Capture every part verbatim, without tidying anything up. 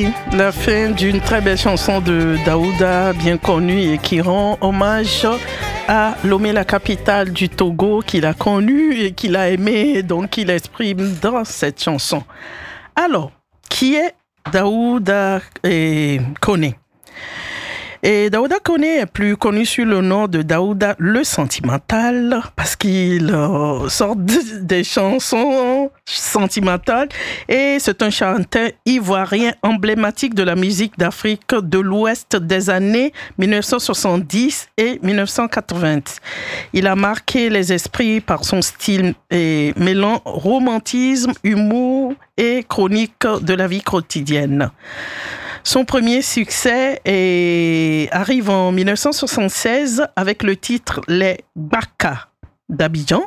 la fin d'une très belle chanson de Daouda, bien connue et qui rend hommage à Lomé, la capitale du Togo, qu'il a connue et qu'il a aimée, donc il exprime dans cette chanson. Alors, qui est Daouda Koné ? Et Daouda Koné est plus connu sous le nom de Daouda le Sentimental parce qu'il euh, sort de, des chansons sentimentales et c'est un chanteur ivoirien emblématique de la musique d'Afrique de l'Ouest des années dix-neuf cent soixante-dix et dix-neuf cent quatre-vingts. Il a marqué les esprits par son style et mêlant romantisme, humour et chronique de la vie quotidienne. Son premier succès est... arrive en dix-neuf cent soixante-seize avec le titre Les Baka d'Abidjan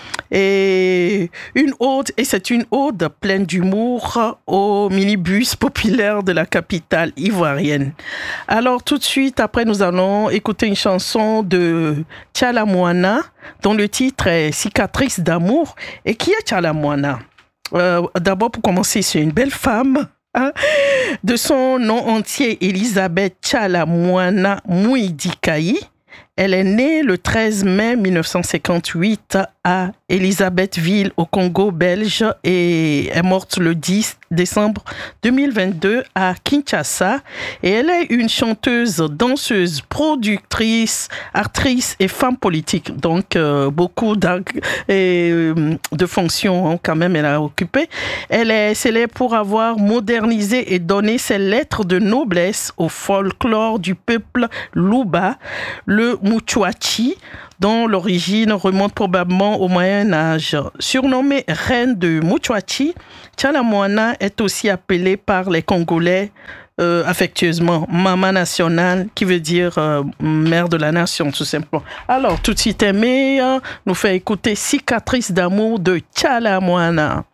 et une ode et c'est une ode pleine d'humour au minibus populaire de la capitale ivoirienne. Alors tout de suite après nous allons écouter une chanson de Tchala Moana dont le titre est Cicatrice d'amour. Et qui est Tchala Moana ? euh, D'abord pour commencer, c'est une belle femme. De son nom entier, Elisabeth Tchala Moana Mouidi-Kayi. Elle est née le treize mai dix-neuf cent cinquante-huit à Elisabethville au Congo belge et est morte le dix décembre deux mille vingt-deux à Kinshasa. Et elle est une chanteuse, danseuse, productrice, actrice et femme politique. Donc euh, beaucoup et, euh, de fonctions hein, quand même elle a occupé. Elle est célèbre pour avoir modernisé et donné ses lettres de noblesse au folklore du peuple Luba, le Muchwachi, dont l'origine remonte probablement au Moyen-Âge. Surnommée reine de Muchwachi, Tchala Moana est aussi appelée par les Congolais euh, affectueusement Maman nationale, qui veut dire euh, mère de la nation, tout simplement. Alors, tout de suite aimé, nous fait écouter Cicatrice d'amour de Tchala Moana.